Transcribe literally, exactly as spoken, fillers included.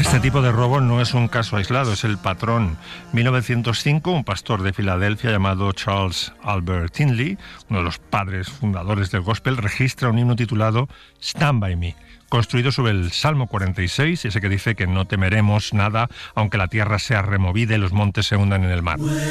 Este tipo de robo no es un caso aislado, es el patrón. mil novecientos cinco, un pastor de Filadelfia llamado Charles Albert Tindley, uno de los padres fundadores del gospel, registra un himno titulado Stand By Me, construido sobre el Salmo cuarenta y seis, ese que dice que no temeremos nada, aunque la tierra sea removida y los montes se hundan en el mar.